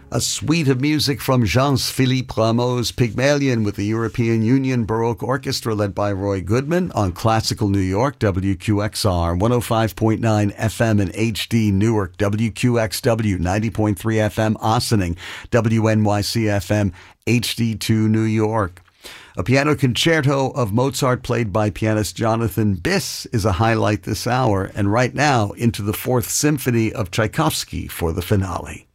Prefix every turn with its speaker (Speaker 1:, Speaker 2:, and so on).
Speaker 1: A suite of music from Jean-Philippe Rameau's Pygmalion with the European Union Baroque Orchestra led by Roy Goodman on Classical New York, WQXR, 105.9 FM in HD Newark, WQXW, 90.3 FM Ossining, WNYC FM, HD2 New York. A piano concerto of Mozart played by pianist Jonathan Biss is a highlight this hour, and right now into the Fourth Symphony of Tchaikovsky for the finale.